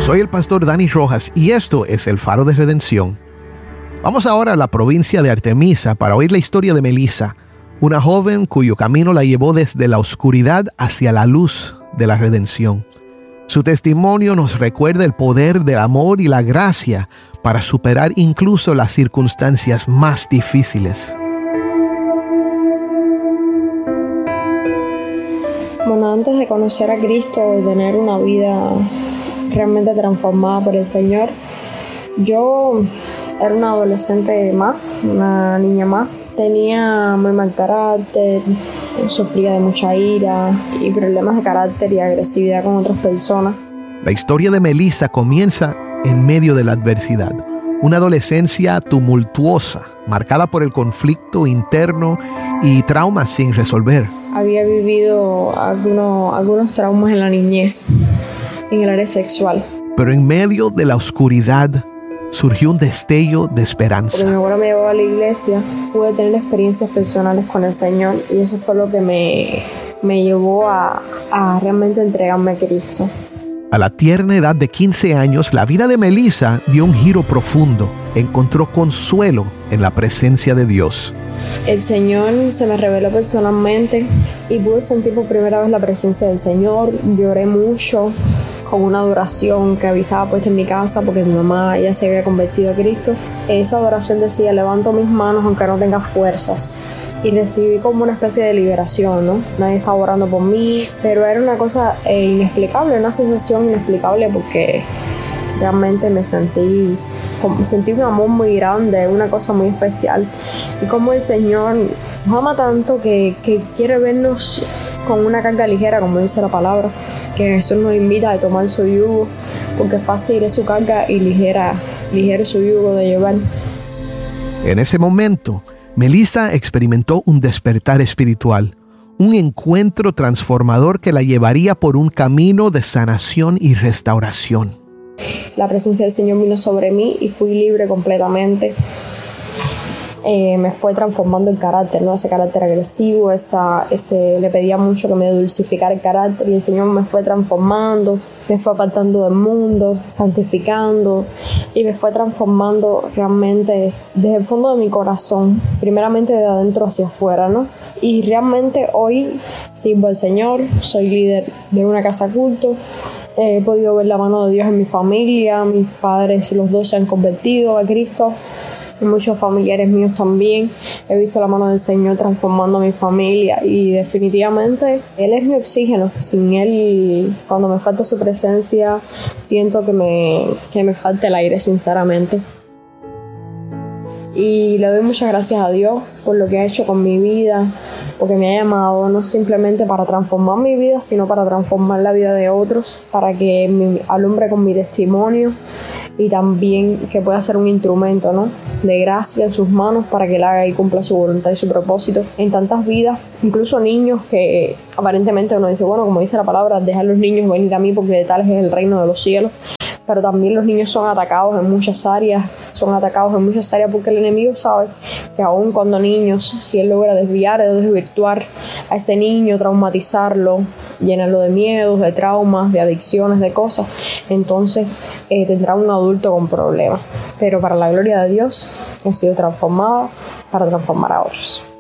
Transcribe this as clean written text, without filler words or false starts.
Soy el pastor Dani Rojas y esto es El Faro de Redención. Vamos ahora a la provincia de Artemisa para oír la historia de Melissa, una joven cuyo camino la llevó desde la oscuridad hacia la luz de la redención. Su testimonio nos recuerda el poder del amor y la gracia para superar incluso las circunstancias más difíciles. Bueno, antes de conocer a Cristo y tener una vida realmente transformada por el Señor, yo era una adolescente más, una niña más. Tenía muy mal carácter, sufría de mucha ira y problemas de carácter y agresividad con otras personas. La historia de Melissa comienza en medio de la adversidad. Una adolescencia tumultuosa, marcada por el conflicto interno y traumas sin resolver. Había vivido algunos traumas en la niñez, en el área sexual. Pero en medio de la oscuridad surgió un destello de esperanza. Porque mi abuela me llevó a la iglesia, pude tener experiencias personales con el Señor y eso fue lo que me llevó a realmente entregarme a Cristo. A la tierna edad de 15 años, la vida de Melissa dio un giro profundo. Encontró consuelo en la presencia de Dios. El Señor se me reveló personalmente y pude sentir por primera vez la presencia del Señor. Lloré mucho con una adoración que estaba puesta en mi casa porque mi mamá ya se había convertido a Cristo. Esa adoración decía: levanto mis manos aunque no tenga fuerzas. Y recibí como una especie de liberación, ¿no? Nadie estaba orando por mí, pero era una cosa inexplicable, una sensación inexplicable porque realmente sentí un amor muy grande, una cosa muy especial. Y como el Señor nos ama tanto que quiere vernos con una carga ligera, como dice la palabra, que Jesús nos invita a tomar su yugo, porque fácil es su carga y ligero su yugo de llevar. En ese momento, Melissa experimentó un despertar espiritual, un encuentro transformador que la llevaría por un camino de sanación y restauración. La presencia del Señor vino sobre mí y fui libre completamente. Me fue transformando el carácter, ¿no? Ese carácter agresivo, le pedía mucho que me dulcificara el carácter y el Señor me fue transformando, me fue apartando del mundo, santificando y me fue transformando realmente desde el fondo de mi corazón, primeramente de adentro hacia afuera, ¿no? Y realmente hoy sirvo al Señor, soy líder de una casa culto. He podido ver la mano de Dios en mi familia, mis padres, los dos se han convertido a Cristo. Y muchos familiares míos también. He visto la mano del Señor transformando a mi familia y definitivamente Él es mi oxígeno. Sin Él, cuando me falta su presencia, siento que me falta el aire, sinceramente. Y le doy muchas gracias a Dios por lo que ha hecho con mi vida, porque me ha llamado no simplemente para transformar mi vida, sino para transformar la vida de otros, para que me alumbre con mi testimonio y también que pueda ser un instrumento, ¿no?, de gracia en sus manos para que Él haga y cumpla su voluntad y su propósito en tantas vidas, incluso niños que aparentemente uno dice, bueno, como dice la palabra, dejar a los niños venir a mí porque de tales es el reino de los cielos. Pero también los niños son atacados en muchas áreas, porque el enemigo sabe que aun cuando niños, si él logra desviar o desvirtuar a ese niño, traumatizarlo, llenarlo de miedos, de traumas, de adicciones, de cosas, entonces tendrá un adulto con problemas. Pero para la gloria de Dios he sido transformada para transformar a otros.